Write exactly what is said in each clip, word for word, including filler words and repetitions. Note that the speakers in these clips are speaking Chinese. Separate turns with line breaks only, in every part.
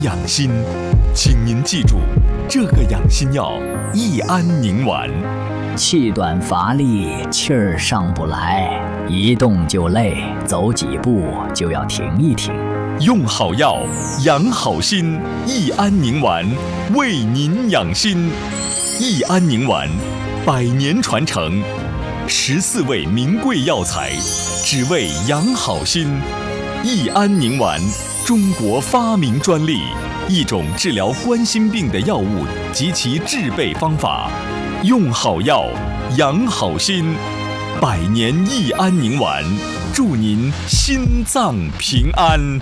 养心，请您记住，这个养心药益安宁丸。
气短乏力，气儿上不来，一动就累，走几步就要停一停。
用好药，养好心，益安宁丸为您养心。益安宁丸，百年传承，十四味名贵药材，只为养好心。益安宁丸，中国发明专利，一种治疗冠心病的药物及其制备方法。用好药，养好心，百年益安宁丸，祝您心脏平安。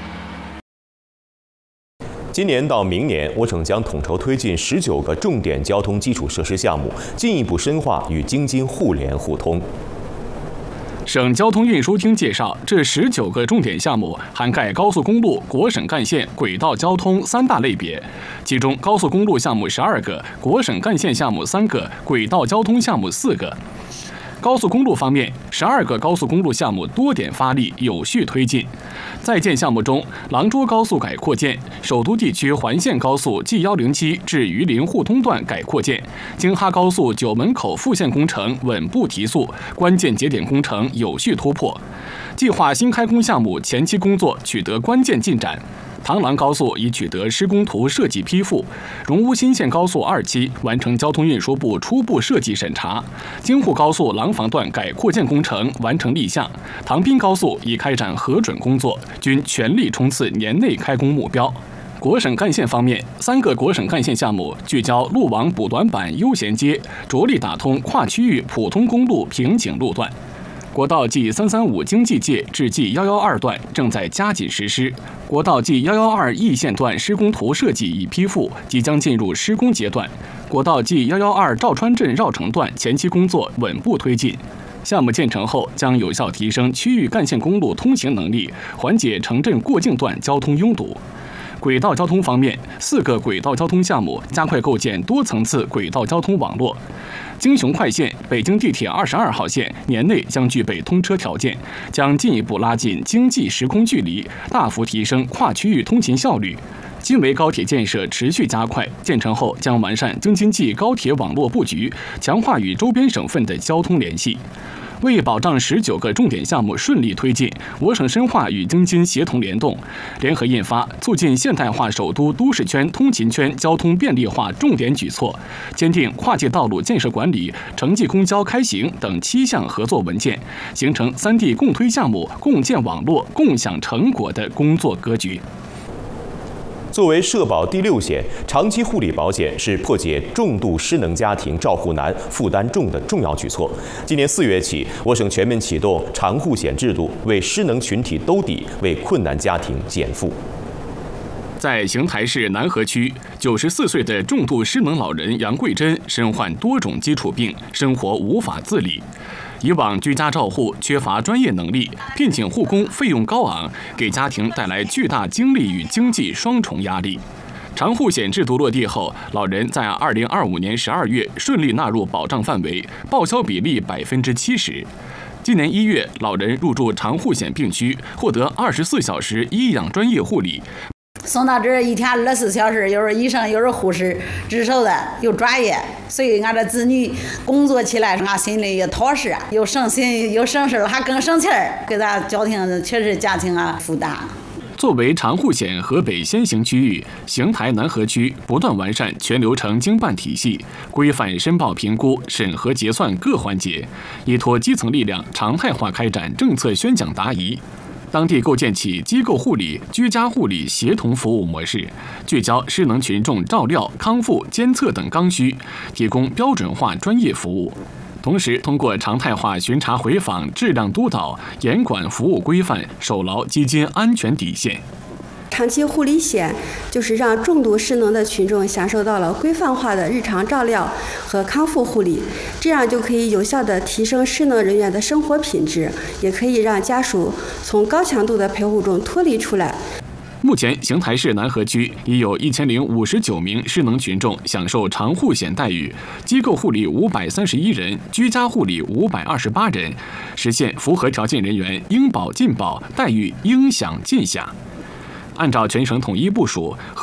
今年到明年，我省将统筹推进十九个重点交通基础设施项目，进一步深化与京津互联互通。
省交通运输厅介绍，这十九个重点项目涵盖高速公路、国省干线、轨道交通三大类别，其中高速公路项目十二个，国省干线项目三个，轨道交通项目四个。高速公路方面，十二个高速公路项目多点发力，有序推进。在建项目中，廊州高速改扩建，首都地区环线高速 G 一零七至榆林互通段改扩建，京哈高速九门口复线工程稳步提速，关键节点工程有序突破。计划新开工项目前期工作取得关键进展。唐廊高速已取得施工图设计批复，荣乌新线高速二期完成交通运输部初步设计审查，京沪高速廊坊段改扩建工程完成立项，唐滨高速已开展核准工作，均全力冲刺年内开工目标。国省干线方面，三个国省干线项目聚焦路网补短板优衔接，着力打通跨区域普通公路瓶颈路段。国道 G 三三五经济界至 G 一一二段正在加紧实施，国道 G 一一二易线段施工图设计已批复，即将进入施工阶段。国道 G 一一二赵川镇绕城段前期工作稳步推进。项目建成后，将有效提升区域干线公路通行能力，缓解城镇过境段交通拥堵。轨道交通方面，四个轨道交通项目加快构建多层次轨道交通网络。京雄快线、北京地铁二十二号线年内将具备通车条件，将进一步拉近经济时空距离，大幅提升跨区域通勤效率。京维高铁建设持续加快，建成后将完善京津冀高铁网络布局，强化与周边省份的交通联系。为保障十九个重点项目顺利推进，我省深化与京津协同联动，联合印发促进现代化首都都市圈通勤圈交通便利化重点举措，签订跨界道路建设管理、城际公交开行等七项合作文件，形成三地共推项目、共建网络、共享成果的工作格局。
作为社保第六险，长期护理保险是破解重度失能家庭照护难、负担重的重要举措。今年四月起，我省全面启动长护险制度，为失能群体兜底，为困难家庭减负。
在邢台市南河区，九十四岁的重度失能老人杨桂珍身患多种基础病，生活无法自理。以往居家照护缺乏专业能力，聘请护工费用高昂，给家庭带来巨大精力与经济双重压力。长护险制度落地后，老人在二零二五年十二月顺利纳入保障范围，报销比例百分之七十。今年一月，老人入住长护险病区，获得二十四小时医养专业护理。
送到这儿一天二十四小时，又是医生又是护士，值守的又专业，所以俺这子女工作起来，俺心里也踏实，又省心又省事，还更省气儿，给咱家庭确实家庭啊负担。
作为长护险河北先行区域，邢台南河区不断完善全流程经办体系，规范申报评估、审核结算各环节，依托基层力量，常态化开展政策宣讲答疑。当地构建起机构护理、居家护理协同服务模式，聚焦失能群众照料、康复、监测等刚需，提供标准化专业服务。同时，通过常态化巡查回访、质量督导，严管服务规范，守牢基金安全底线。
长期护理险就是让重度失能的群众享受到了规范化的日常照料和康复护理，这样就可以有效地提升失能人员的生活品质，也可以让家属从高强度的陪护中脱离出来。
目前，邢台市南河区已有一千零五十九名失能群众享受长护险待遇，机构护理五百三十一人，居家护理五百二十八人，实现符合条件人员应保尽保，待遇应享尽享。按照全省统一部署，